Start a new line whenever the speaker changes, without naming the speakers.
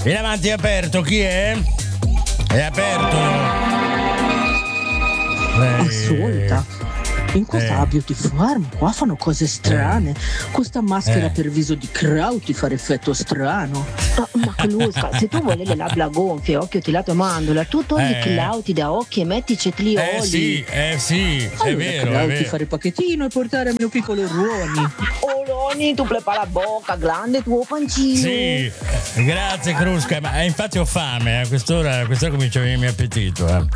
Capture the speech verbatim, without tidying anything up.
Vieni avanti, è aperto, chi è? È aperto. Lei...
Ascolta, in questa
Eh.
beauty farm qua fanno cose strane. Questa maschera
Eh.
per viso di Kraut ti fa effetto strano.
Ah, ma Clusca, se tu vuoi le labbra gonfie, occhio tilato e mandorla, tu togli i
Eh.
clauti da occhi e mettici gli
Eh
oli.
sì, eh sì, è
Allora,
vero, è
Kraut ti
vero.
fare pacchettino e portare al mio piccolo Ruoni.
Oh Roni, tu prepara la bocca, grande tuo pancino.
Sì, eh, grazie Crusca, ma eh, infatti ho fame, a quest'ora, a quest'ora comincia a venirmi appetito. Eh.